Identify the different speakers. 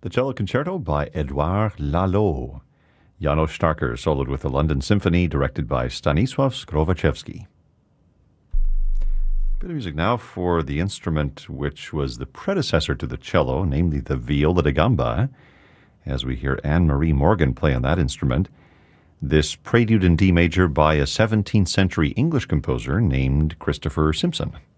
Speaker 1: The Cello Concerto by Edouard Lalo. János Starker soloed with the London Symphony, directed by Stanisław Skrowaczewski. A bit of music now for the instrument which was the predecessor to the cello, namely the viola da gamba, as we hear Anne-Marie Morgan play on that instrument. This prelude in D major by a 17th century English composer named Christopher Simpson.